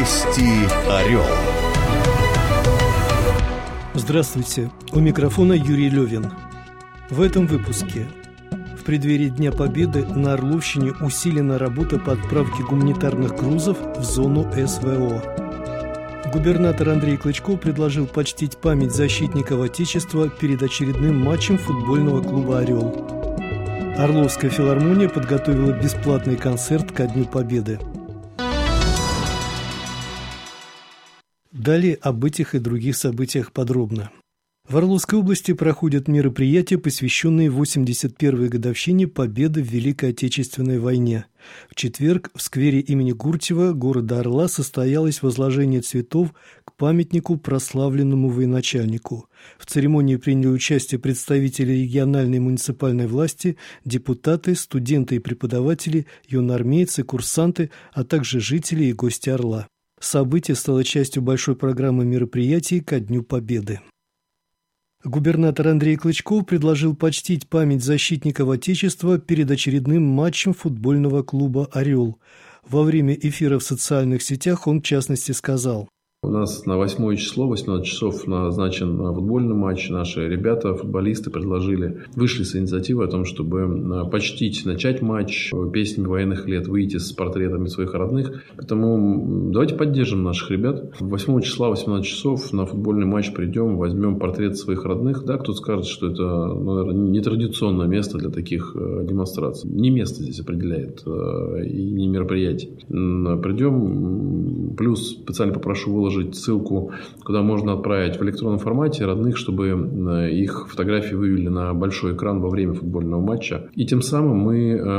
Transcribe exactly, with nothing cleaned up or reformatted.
Вести Орел. Здравствуйте. У микрофона Юрий Левин. В этом выпуске. В преддверии Дня Победы на Орловщине усилена работа по отправке гуманитарных грузов в зону эс вэ о. Губернатор Андрей Клычков предложил почтить память защитников Отечества перед очередным матчем футбольного клуба «Орел». Орловская филармония подготовила бесплатный концерт ко Дню Победы. Далее об этих и других событиях подробно. В Орловской области проходят мероприятия, посвященные восемьдесят первой годовщине Победы в Великой Отечественной войне. В четверг в сквере имени Гуртьева города Орла состоялось возложение цветов к памятнику прославленному военачальнику. В церемонии приняли участие представители региональной муниципальной власти, депутаты, студенты и преподаватели, юноармейцы, курсанты, а также жители и гости Орла. Событие стало частью большой программы мероприятий ко Дню Победы. Губернатор Андрей Клычков предложил почтить память защитников Отечества перед очередным матчем футбольного клуба «Орел». Во время эфира в социальных сетях он, в частности, сказал: У нас на восьмое число, восемнадцать часов назначен футбольный матч. Наши ребята, футболисты, предложили, вышли с инициативой о том, чтобы почтить, начать матч песнями военных лет, выйти с портретами своих родных. Поэтому давайте поддержим наших ребят. восьмого числа, восемнадцать часов на футбольный матч придем, возьмем портрет своих родных. Да, кто-то скажет, что это, наверное, нетрадиционное место для таких демонстраций. Не место здесь определяет и не мероприятие. Придем, плюс специально попрошу выложить ссылку, куда можно отправить в электронном формате родных, чтобы их фотографии вывели на большой экран во время футбольного матча. И тем самым мы